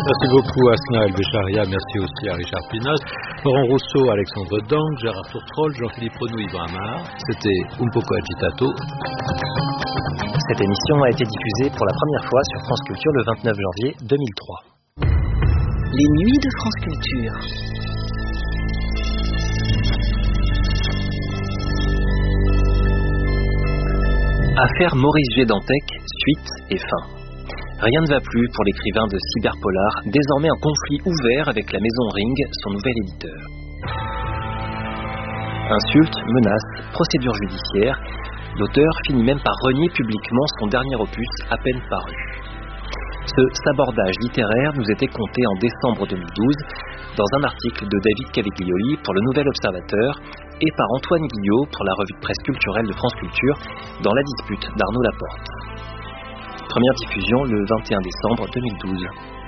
Merci beaucoup Asna El Bécharia, merci aussi à Richard Pinos, Laurent Rousseau, Alexandre Dang, Gérard Tourtrol, Jean-Philippe Renou, Yvan Amar. C'était Un Poco Agitato. Cette émission a été diffusée pour la première fois sur France Culture le 29 janvier 2003. Les nuits de France Culture. Affaire Maurice G. Dantec, suite et fin. Rien ne va plus pour l'écrivain de cyberpolar, désormais en conflit ouvert avec la maison Ring, son nouvel éditeur. Insultes, menaces, procédures judiciaires, l'auteur finit même par renier publiquement son dernier opus à peine paru. Ce sabordage littéraire nous était conté en décembre 2012 dans un article de David Cavaglioli pour le Nouvel Observateur et par Antoine Guillot pour la revue de presse culturelle de France Culture dans La Dispute d'Arnaud Laporte. Première diffusion le 21 décembre 2012.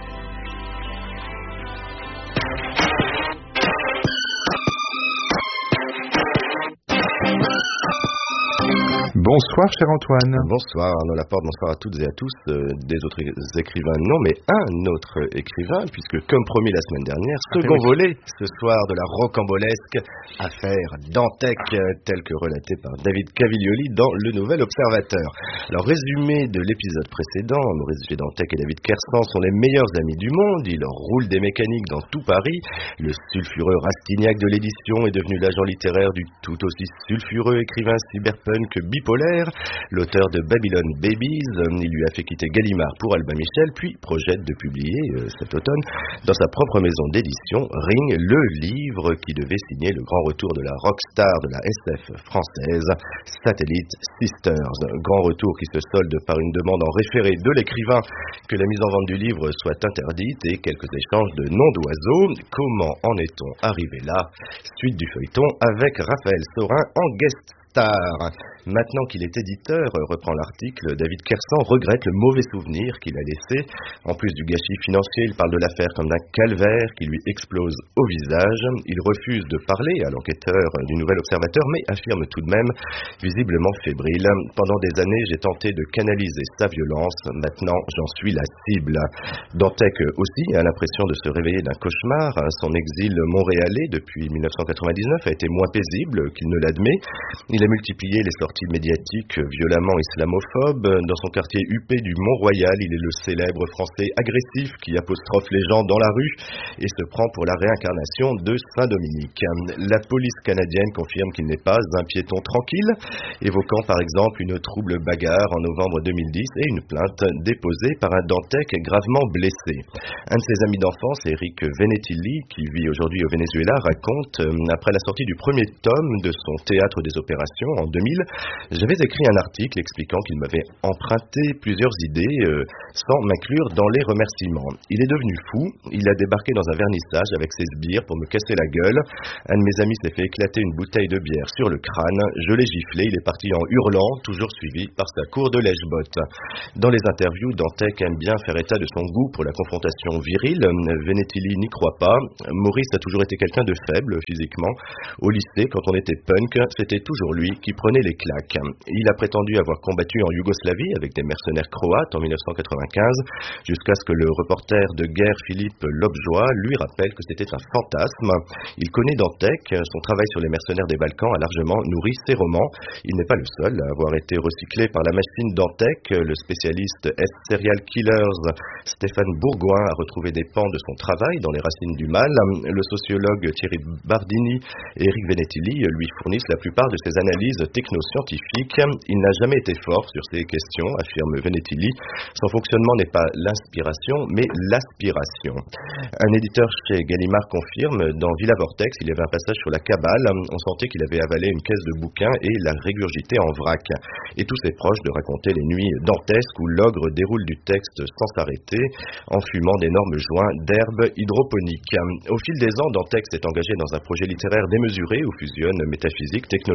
Bonsoir cher Antoine. Bonsoir Arnaud Laporte, bonsoir à toutes et à tous. Des autres écrivains, non, mais un autre écrivain, puisque comme promis la semaine dernière, second volet ce soir de la rocambolesque affaire Dantec, telle que relatée par David Cavaglioli dans le Nouvel Observateur. Alors résumé de l'épisode précédent, Maurice G. Dantec et David Kersan sont les meilleurs amis du monde, ils roulent des mécaniques dans tout Paris. Le sulfureux Rastignac de l'édition est devenu l'agent littéraire du tout aussi sulfureux écrivain cyberpunk bipolaire, l'auteur de Babylon Babies. Il lui a fait quitter Gallimard pour Albin Michel, puis projette de publier cet automne dans sa propre maison d'édition Ring, le livre qui devait signer le grand retour de la rockstar de la SF française, Satellite Sisters. Grand retour qui se solde par une demande en référé de l'écrivain que la mise en vente du livre soit interdite et quelques échanges de noms d'oiseaux. Comment en est-on arrivé là? Suite du feuilleton avec Raphaël Sorin en guest star. Maintenant qu'il est éditeur, reprend l'article, David Kersan regrette le mauvais souvenir qu'il a laissé. En plus du gâchis financier, il parle de l'affaire comme d'un calvaire qui lui explose au visage. Il refuse de parler à l'enquêteur du Nouvel Observateur, mais affirme tout de même, visiblement fébrile. Pendant des années, j'ai tenté de canaliser sa violence. Maintenant, j'en suis la cible. Dantec aussi a l'impression de se réveiller d'un cauchemar. Son exil montréalais depuis 1999 a été moins paisible qu'il ne l'admet. Il a multiplié les sorties médiatiques violemment islamophobes. Dans son quartier huppé du Mont-Royal, il est le célèbre français agressif qui apostrophe les gens dans la rue et se prend pour la réincarnation de Saint-Dominique. La police canadienne confirme qu'il n'est pas un piéton tranquille, évoquant par exemple une trouble bagarre en novembre 2010 et une plainte déposée par un Dantec gravement blessé. Un de ses amis d'enfance, Eric Venetilli, qui vit aujourd'hui au Venezuela, raconte, après la sortie du premier tome de son Théâtre des Opérations en 2000, j'avais écrit un article expliquant qu'il m'avait emprunté plusieurs idées sans m'inclure dans les remerciements. Il est devenu fou, il a débarqué dans un vernissage avec ses sbires pour me casser la gueule. Un de mes amis s'est fait éclater une bouteille de bière sur le crâne, je l'ai giflé, il est parti en hurlant, toujours suivi par sa cour de lèche-botte. Dans les interviews, Dantec aime bien faire état de son goût pour la confrontation virile. Venetilli n'y croit pas. Maurice a toujours été quelqu'un de faible physiquement. Au lycée, quand on était punk, c'était toujours lui qui prenait les claques. Il a prétendu avoir combattu en Yougoslavie avec des mercenaires croates en 1995, jusqu'à ce que le reporter de guerre Philippe Lobjoie lui rappelle que c'était un fantasme. Il connaît Dantec, son travail sur les mercenaires des Balkans a largement nourri ses romans. Il n'est pas le seul à avoir été recyclé par la machine Dantec. Le spécialiste S-Serial Killers Stéphane Bourgoin a retrouvé des pans de son travail dans Les Racines du Mal. Le sociologue Thierry Bardini et Eric Venetilli lui fournissent la plupart de ses analyses technoscientifiques. Il n'a jamais été fort sur ces questions, affirme Venetilli. Son fonctionnement n'est pas l'inspiration, mais l'aspiration. Un éditeur chez Gallimard confirme, dans Villa Vortex, il y avait un passage sur la cabale. On sentait qu'il avait avalé une caisse de bouquins et la régurgité en vrac. Et tous ses proches de raconter les nuits dantesques où l'ogre déroule du texte sans s'arrêter, en fumant d'énormes joints d'herbes hydroponiques. Au fil des ans, Dantec s'est engagé dans un projet littéraire démesuré où fusionnent métaphysique, technologie,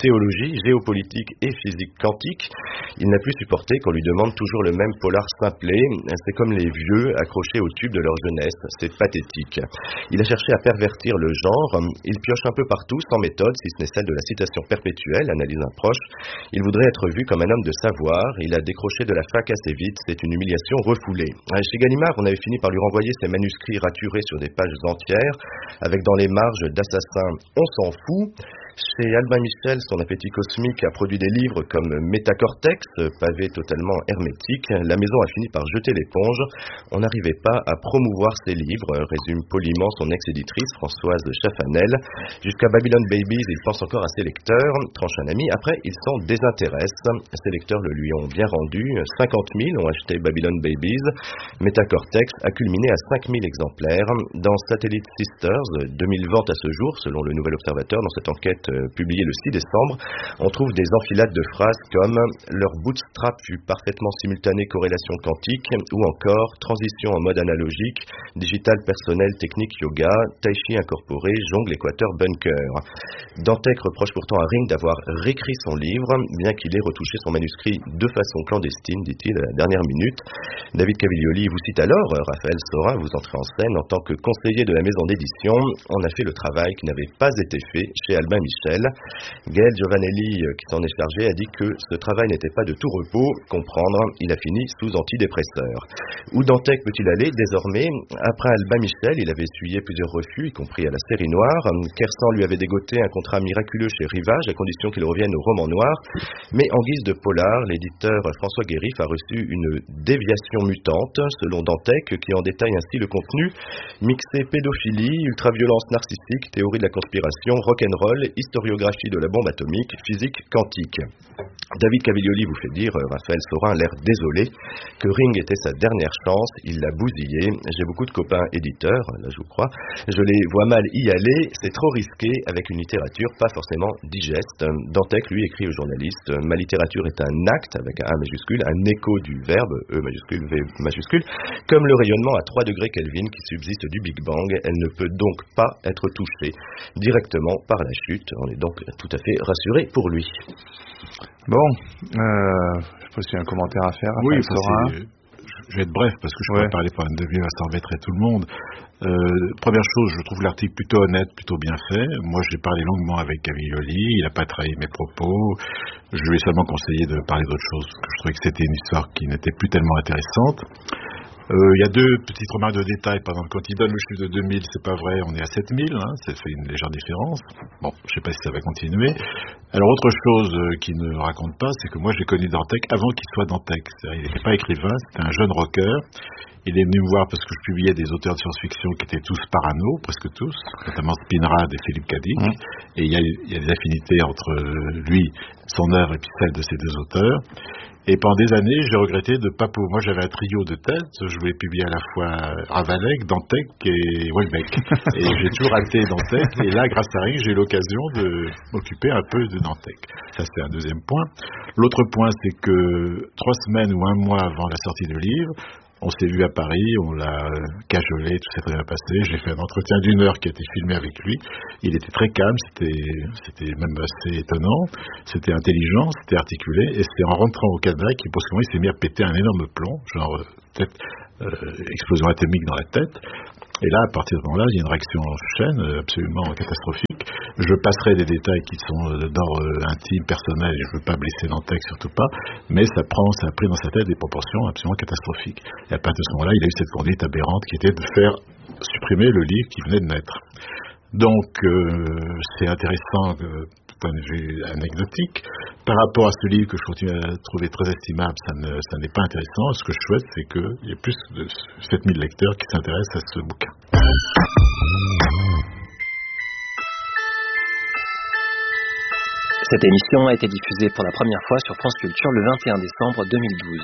théologie, géopolitique et physique quantique. Il n'a plus supporté qu'on lui demande toujours le même polar simplet. C'est comme les vieux accrochés au tube de leur jeunesse. C'est pathétique. Il a cherché à pervertir le genre. Il pioche un peu partout, sans méthode, si ce n'est celle de la citation perpétuelle, analyse un proche. Il voudrait être vu comme un homme de savoir. Il a décroché de la fac assez vite. C'est une humiliation refoulée. Chez Gallimard, on avait fini par lui renvoyer ses manuscrits raturés sur des pages entières, avec dans les marges d'assassins « On s'en fout ». Chez Albin Michel, son appétit cosmique a produit des livres comme Métacortex, pavé totalement hermétique. La maison a fini par jeter l'éponge. On n'arrivait pas à promouvoir ses livres, résume poliment son ex-éditrice Françoise Chaffanel. Jusqu'à Babylon Babies, il pense encore à ses lecteurs, tranche un ami. Après, il s'en désintéresse. Ses lecteurs le lui ont bien rendu. 50 000 ont acheté Babylon Babies. Métacortex a culminé à 5 000 exemplaires. Dans Satellite Sisters, 2000 ventes à ce jour, selon le Nouvel Observateur, dans cette enquête publié le 6 décembre, on trouve des enfilades de phrases comme « Leur bootstrap fut parfaitement simultané corrélation quantique » ou encore « Transition en mode analogique, digital personnel technique yoga, tai chi incorporé, jongle équateur bunker ». Dantec reproche pourtant à Ring d'avoir réécrit son livre, bien qu'il ait retouché son manuscrit de façon clandestine, dit-il à la dernière minute. David Caviglioli vous cite alors « Raphaël Sorin, vous entrez en scène en tant que conseiller de la maison d'édition. On a fait le travail qui n'avait pas été fait chez Albin Michel. Gaël Giovanelli, qui s'en est chargé, a dit que ce travail n'était pas de tout repos. Comprendre, il a fini sous antidépresseur. Où Dantec peut-il aller désormais? Après Albin Michel, il avait essuyé plusieurs refus, y compris à la série noire. Kersan lui avait dégoté un contrat miraculeux chez Rivage, à condition qu'il revienne au roman noir. Mais en guise de polar, l'éditeur François Guérif a reçu une déviation mutante, selon Dantec, qui en détaille ainsi le contenu. Mixé pédophilie, ultraviolence narcissique, théorie de la conspiration, rock'n'roll, historiographie de la bombe atomique, physique quantique. David Caviglioli vous fait dire, Raphaël Sorin a l'air désolé, que Ring était sa dernière chance, il l'a bousillé. J'ai beaucoup de copains éditeurs, là je vous crois, je les vois mal y aller, c'est trop risqué avec une littérature pas forcément digeste. Dantec, lui, écrit aux journalistes, ma littérature est un acte, avec un A majuscule, un écho du verbe, E majuscule, V majuscule, comme le rayonnement à 3 degrés Kelvin qui subsiste du Big Bang, elle ne peut donc pas être touchée directement par la chute. On est donc tout à fait rassuré pour lui. Bon, je sais pas s'il y a un commentaire à faire. Oui, je vais être bref parce que je pourrais parler pendant une demi-heure, ça embêterait tout le monde. Première chose, je trouve l'article plutôt honnête, plutôt bien fait. Moi, j'ai parlé longuement avec Caviglioli, il n'a pas trahi mes propos. Je lui ai seulement conseillé de parler d'autre chose parce que je trouvais que c'était une histoire qui n'était plus tellement intéressante. Il y a deux petites remarques de détail. Par exemple, quand il donne le chiffre de 2000, c'est pas vrai, on est à 7000, ça fait une légère différence. Bon, je sais pas si ça va continuer. Alors, autre chose qu'il ne raconte pas, c'est que moi, j'ai connu Dantec avant qu'il soit Dantec. C'est-à-dire, il n'était pas écrivain, c'était un jeune rocker. Il est venu me voir parce que je publiais des auteurs de science-fiction qui étaient tous parano, presque tous, notamment Spinrad et Philippe Cadic. Et il y a des affinités entre lui, son œuvre, et puis celle de ces deux auteurs. Et pendant des années, j'ai regretté de pas pouvoir. Moi, j'avais un trio de tête. Je voulais publier à la fois Ravalec, Dantec et Houellebecq. Et j'ai toujours raté Dantec. Et là, grâce à Ring, j'ai eu l'occasion de m'occuper un peu de Dantec. Ça, c'était un deuxième point. L'autre point, c'est que 3 semaines ou 1 mois avant la sortie du livre, on s'est vu à Paris, on l'a cajolé, tout s'est très bien passé. J'ai fait un entretien d'1 heure qui a été filmé avec lui. Il était très calme, c'était même assez étonnant. C'était intelligent, c'était articulé. Et c'est en rentrant au Canada qu'il brusquement il s'est mis à péter un énorme plomb, genre explosion atomique dans la tête. Et là, à partir de ce moment-là, il y a une réaction en chaîne absolument catastrophique. Je passerai des détails qui sont d'ordre intime, personnel, et je ne veux pas blesser Dantec, surtout pas, mais ça a pris dans sa tête des proportions absolument catastrophiques. Et à partir de ce moment-là, il a eu cette conduite aberrante qui était de faire supprimer le livre qui venait de naître. Donc, c'est intéressant du point de vue anecdotique. Par rapport à ce livre que je continue à trouver très estimable, ça n'est pas intéressant. Ce que je souhaite, c'est qu'il y ait plus de 7000 lecteurs qui s'intéressent à ce bouquin. Cette émission a été diffusée pour la première fois sur France Culture le 21 décembre 2012.